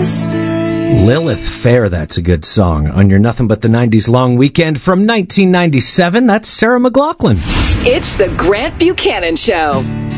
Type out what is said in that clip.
Lilith Fair, that's a good song. On your Nothing But the 90s long weekend from 1997, that's Sarah McLachlan. It's the Grant Buchanan Show.